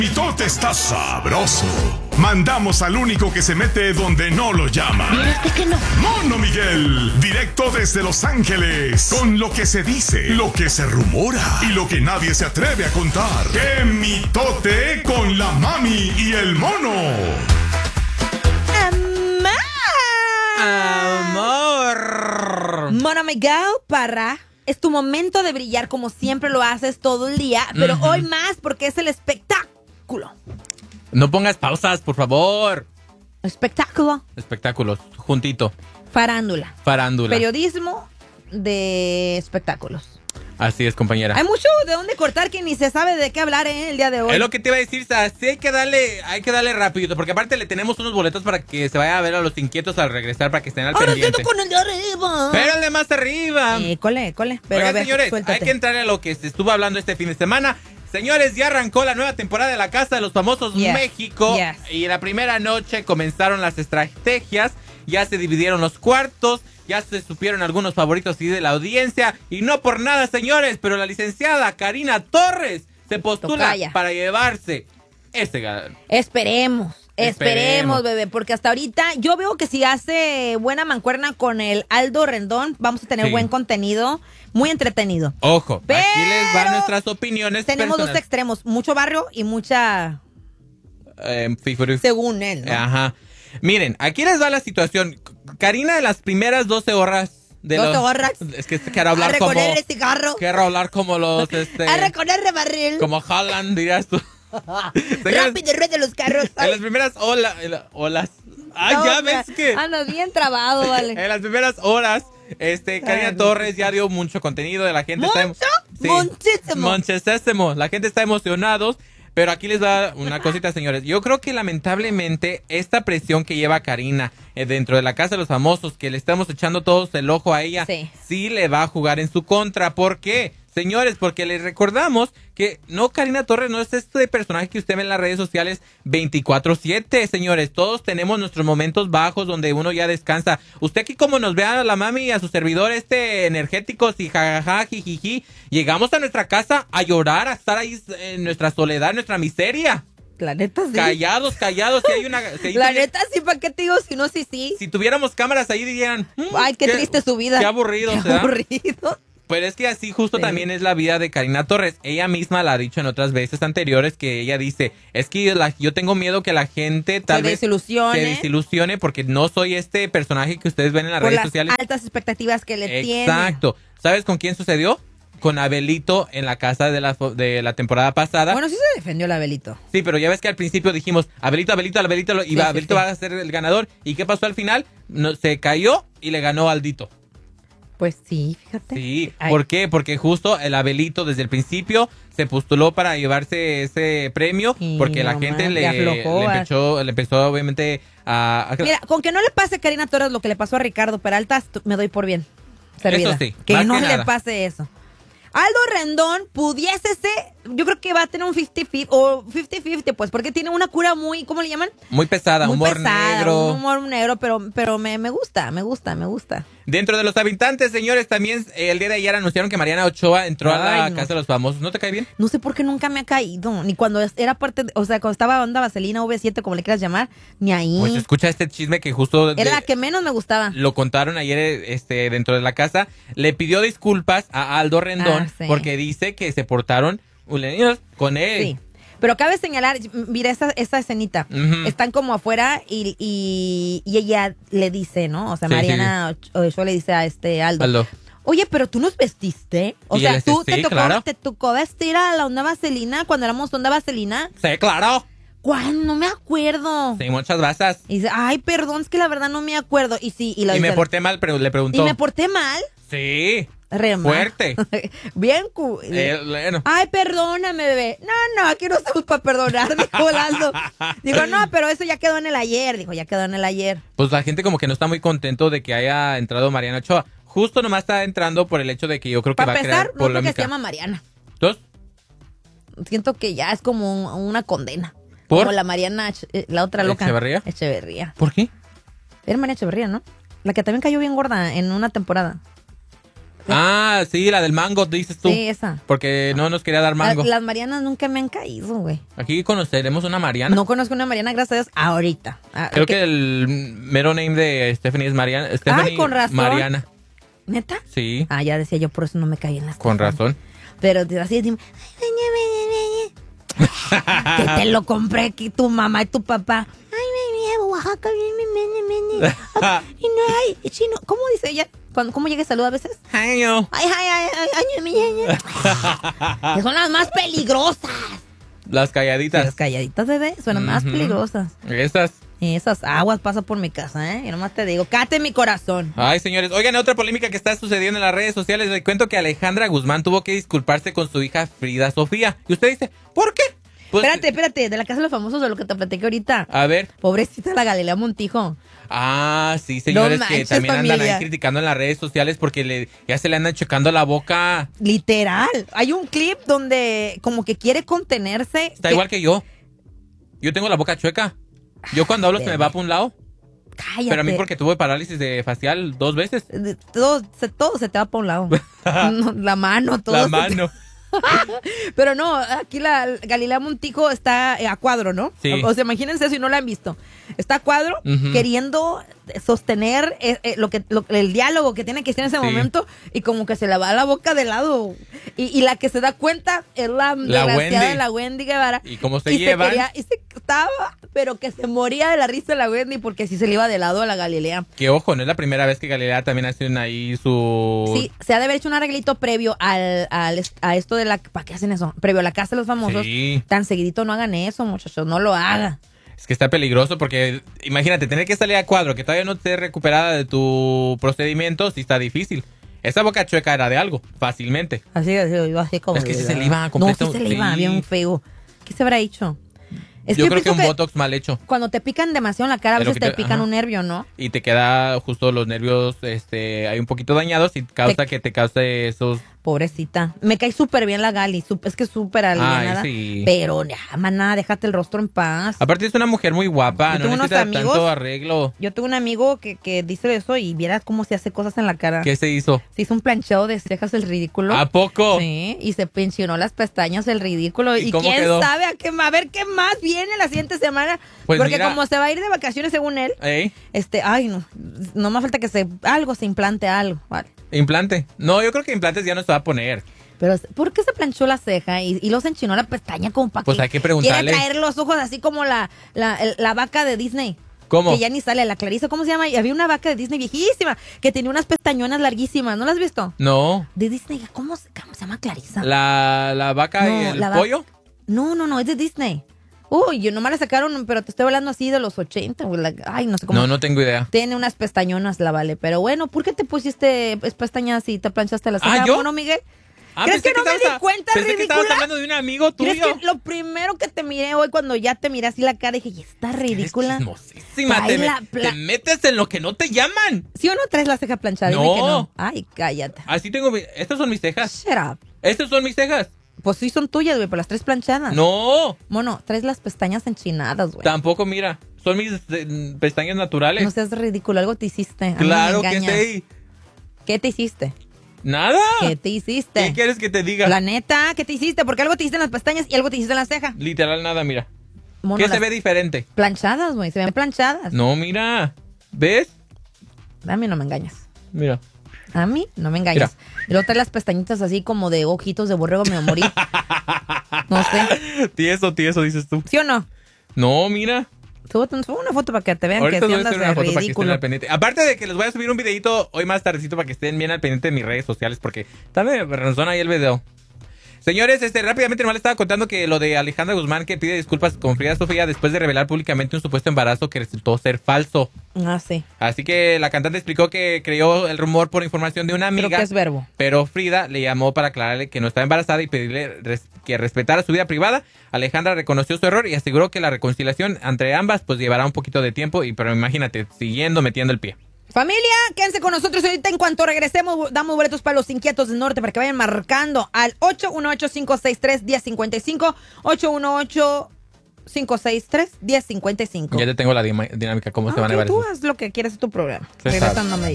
Mitote está sabroso. Mandamos al único que se mete donde no lo llaman. ¿Viste que no? Mono Miguel, directo desde Los Ángeles, con lo que se dice, lo que se rumora y lo que nadie se atreve a contar. ¡Qué mitote con la mami y el mono! Amor. Mono Miguel Parra. Es tu momento de brillar como siempre lo haces todo el día, pero hoy más porque es el espectáculo. No pongas pausas, por favor. Espectáculo. Espectáculos, juntito. Farándula. Farándula. Periodismo de espectáculos. Así es, compañera. Hay mucho de dónde cortar que ni se sabe de qué hablar el día de hoy. Es lo que te iba a decir, sí hay que darle rápido, porque aparte le tenemos unos boletos para que se vaya a ver a los inquietos al regresar, para que estén al Ahora pendiente. siento con el de arriba. Pero el de más arriba. Cole. Pero Oigan, a ver, señores, suéltate. hay que entrar a lo que se estuvo hablando este fin de semana. Señores, ya arrancó la nueva temporada de La Casa de los Famosos México. Y la primera noche comenzaron las estrategias. Ya se dividieron los cuartos. Ya se supieron algunos favoritos de la audiencia. Y no por nada, señores, pero la licenciada Karina Torres se postula Tocaya para llevarse ese galardón. Esperemos, bebé, porque hasta ahorita yo veo que si hace buena mancuerna con el Aldo Rendón, vamos a tener buen contenido, muy entretenido. Ojo, pero aquí les van nuestras opiniones tenemos personales. dos extremos, mucho barrio y mucha... según él, ¿no? Ajá. Miren, aquí les va la situación. Karina, de las primeras 12 horas... 12 horas. Es que quiero hablar como... el cigarro. Quiero hablar como los... A recoger el barril. Como Haaland, dirías tú. Rápido, ruede los carros. En las primeras olas... ¡Ay, no, ya ves que... Andas bien trabado, vale. En las primeras horas, Karina Torres ya dio mucho contenido de la gente. Muchísimo. La gente está emocionados. Pero aquí les va una cosita, señores. Yo creo que lamentablemente esta presión que lleva Karina dentro de La Casa de los Famosos, que le estamos echando todos el ojo a ella, sí le va a jugar en su contra. ¿Por qué? Señores, porque les recordamos que Karina Torres no es este personaje que usted ve en las redes sociales 24/7, señores. Todos tenemos nuestros momentos bajos donde uno ya descansa. Usted aquí como nos ve a la mami y a su servidor energéticos y jajaja, jijiji, llegamos a nuestra casa a llorar, a estar ahí en nuestra soledad, en nuestra miseria. La neta sí. Callados. La neta sí, ¿para qué te digo si no, sí? Si tuviéramos cámaras ahí dirían... Ay, qué triste su vida. Qué aburrido. Qué aburrido. Pero es que así justo también es la vida de Karina Torres. Ella misma la ha dicho en otras veces anteriores que ella dice, es que yo tengo miedo que la gente tal vez se desilusione porque no soy este personaje que ustedes ven en las redes sociales. Altas expectativas que le tienen. Exacto. ¿Sabes con quién sucedió? Con Abelito en La Casa de la temporada pasada. Bueno, sí se defendió el Abelito. Sí, pero ya ves que al principio dijimos, Abelito, Abelito va a ser el ganador. ¿Y qué pasó al final? Se cayó y le ganó Aldito. Pues sí, fíjate. Sí, ¿por qué? Porque justo el Abelito desde el principio se postuló para llevarse ese premio porque la gente le empezó obviamente a... Mira, con que no le pase a Karina Torres lo que le pasó a Ricardo Peralta, me doy por bien servida. Eso sí. Que no le pase eso. Aldo Rendón pudiese ser, yo creo que va a tener un 50-50 o 50-50, pues, porque tiene una cura muy, ¿cómo le llaman? Muy pesada, muy humor pesada, negro. Un humor negro, pero me gusta. Dentro de los habitantes, señores, también el día de ayer anunciaron que Mariana Ochoa entró a la Casa de los Famosos. ¿No te cae bien? No sé por qué nunca me ha caído, ni cuando era parte, cuando estaba Onda Vaselina, V7, como le quieras llamar, ni ahí. Pues escucha este chisme que justo... Era la que menos me gustaba. Lo contaron ayer dentro de la casa. Le pidió disculpas a Aldo Rendón porque dice que se portaron con él. Sí. Pero cabe señalar, mira esta escenita, están como afuera y ella le dice, ¿no? O sea, Mariana Ochoa le dice a Aldo. Oye, pero tú nos vestiste. O sea, tú te tocó vestir a la Onda Vaselina cuando éramos Onda Vaselina. Sí, claro. ¿Cuál? No me acuerdo. Sí, muchas gracias. Y dice, ay, perdón, es que la verdad no me acuerdo. Y sí, y me porté mal, pero le preguntó. ¿Y me porté mal? Sí. Fuerte. Bien. Ay, perdóname, bebé. No, aquí no estamos para perdonar, dijo Aldo. Digo, no, pero eso ya quedó en el ayer. Dijo, ya quedó en el ayer. Pues la gente como que no está muy contento de que haya entrado Mariana Ochoa. Justo nomás está entrando por el hecho de que yo creo que va a crear polémica. No creo que se llama Mariana. ¿Dos? Siento que ya es como una condena. ¿Por? Como la Mariana, la otra loca. ¿Echeverría? ¿Por qué? Era Mariana Echeverría, ¿no? La que también cayó bien gorda en una temporada. Ah, sí, la del mango, dices tú. Sí, esa. Porque no nos quería dar mango. Las Marianas nunca me han caído, güey. Aquí conoceremos una Mariana. No conozco una Mariana, gracias a Dios, ahorita. Creo que el mero name de Stephanie es Mariana. Stephanie con razón. Mariana. ¿Neta? Sí. Ah, ya decía yo, por eso no me caí en las Con razón. Pero así decimos, que te lo compré aquí tu mamá y tu papá. Ay, me Oaxaca, y no hay chino. ¿Cómo dice ella? ¿Cómo llega el saludo a veces? Ay, yo. Que son las más peligrosas. Las calladitas. Las calladitas, bebé, son las más peligrosas. Esas aguas pasan por mi casa, ¿eh? Y nomás te digo, cáte mi corazón. Ay, señores. Oigan, otra polémica que está sucediendo en las redes sociales. Les cuento que Alejandra Guzmán tuvo que disculparse con su hija Frida Sofía. Y usted dice, ¿por qué? Pues, espérate, de la Casa de los Famosos, de lo que te platiqué ahorita. A ver. Pobrecita la Galilea Montijo. Ah, sí, señores, No que manches, también andan familia. ahí criticando en las redes sociales porque ya se le andan checando la boca. Literal. Hay un clip donde como que quiere contenerse. Está igual que yo. Yo tengo la boca chueca. Yo cuando hablo se me va para un lado. Cállate. Pero a mí porque tuve parálisis de facial 2 veces. Todo se te va para un lado. No, la mano, todo. La mano. Pero no, aquí la Galilea Montijo está a cuadro, ¿no? Sí. O sea, imagínense si no la han visto. Está a cuadro queriendo sostener el diálogo que tiene que hacer en ese momento y como que se le va la boca de lado. Y la que se da cuenta es la desgraciada de la Wendy Guevara. ¿Y cómo se llevan? Y se estaba, pero que se moría de la risa de la Wendy porque sí se le iba de lado a la Galilea. Que ojo, no es la primera vez que Galilea también hace ahí su... Sí, se ha de haber hecho un arreglito previo a esto de ¿para qué hacen eso? Previo a la Casa de los Famosos. Sí. Tan seguidito no hagan eso, muchachos, no lo hagan. Es que está peligroso porque, imagínate, tener que salir a cuadro, que todavía no estés recuperada de tu procedimiento, sí está difícil. Esa boca chueca era de algo, fácilmente. Así como... Es que sí se le iba completo. No, sí se le iba, bien feo. ¿Qué se habrá hecho? Yo creo que un botox mal hecho. Cuando te pican demasiado en la cara, a veces te pican un nervio, ¿no? Y te queda justo los nervios, hay un poquito dañados y causa que te cause esos... Pobrecita. Me cae súper bien la Gali. Es que súper alienada. Sí. Pero, maná, déjate el rostro en paz. Aparte es una mujer muy guapa, no necesita tanto arreglo. Yo tengo un amigo que dice eso y vieras cómo se hace cosas en la cara. ¿Qué se hizo? Se hizo un planchado de cejas, el ridículo. ¿A poco? Sí, y se pensionó las pestañas, el ridículo. ¿Y cómo quién quedó? sabe a ver qué más viene la siguiente semana? Pues porque mira, como se va a ir de vacaciones según él, ¿eh? No más falta que se implante algo, vale. ¿Implante? No, yo creo que implantes ya no se va a poner. Pero, ¿por qué se planchó la ceja y los enchinó la pestaña como para Pues hay que preguntarle. Quiere traer los ojos así como la vaca de Disney. ¿Cómo? Que ya ni sale, la Clarisa, ¿cómo se llama? Y había una vaca de Disney viejísima que tenía unas pestañonas larguísimas, ¿no las has visto? No. De Disney, ¿cómo se llama Clarisa? ¿La vaca y el pollo? No, es de Disney. Uy, yo nomás la sacaron, pero te estoy hablando así de los 80. Ay, no sé cómo. No tengo idea. Tiene unas pestañonas, la vale. Pero bueno, ¿por qué te pusiste pestañas y te planchaste la ceja? ¿yo? ¿No, Miguel? ¿Crees que no me di cuenta, pensé ridícula? que estabas hablando de un amigo tuyo. ¿Crees que lo primero que te miré hoy cuando ya te miré así la cara dije, ¿y está ridícula? Eres chismosísima. Te metes en lo que no te llaman. ¿Sí o no traes la ceja planchada? No. Dime que no. Ay, cállate. Así tengo... Estas son mis cejas. Shut up. Estas son mis cejas. Pues sí son tuyas, güey, pero las tres planchadas. No. Mono, traes las pestañas enchinadas, güey. Tampoco, mira. Son mis pestañas naturales. No seas ridículo, algo te hiciste. Claro que sí. ¿Qué te hiciste? Nada. ¿Qué te hiciste? ¿Qué quieres que te diga? La neta, ¿qué te hiciste? Porque algo te hiciste en las pestañas y algo te hiciste en la ceja. Literal nada, mira. Mono, ¿Qué se ve diferente? Planchadas, güey, se ven planchadas. No, mira. ¿Ves? A mí no me engañas. Mira. A mí no me engañas. Y luego trae las pestañitas así como de ojitos de borrego, me morí. No sé. Tieso, dices tú. ¿Sí o no? No, mira. Subo una foto para que te vean Ahorita que si voy a andas hacer una de foto para que estén ridículo. al pendiente. Aparte de que les voy a subir un videito hoy más tardecito para que estén bien al pendiente de mis redes sociales porque también me razona ahí el video. Señores, rápidamente nomás les estaba contando que lo de Alejandra Guzmán que pide disculpas con Frida Sofía después de revelar públicamente un supuesto embarazo que resultó ser falso. Ah, sí. Así que la cantante explicó que creyó el rumor por información de una amiga. Creo que es verbo. Pero Frida le llamó para aclararle que no estaba embarazada y pedirle que respetara su vida privada. Alejandra reconoció su error y aseguró que la reconciliación entre ambas pues llevará un poquito de tiempo, pero imagínate, metiendo el pie. Familia, quédense con nosotros ahorita. En cuanto regresemos, damos boletos para los inquietos del norte para que vayan marcando al 818-563-1055. 818-563-1055. Ya te tengo la dinámica, cómo se van a llevar. Tú haz lo que quieras, es tu programa. Regresando.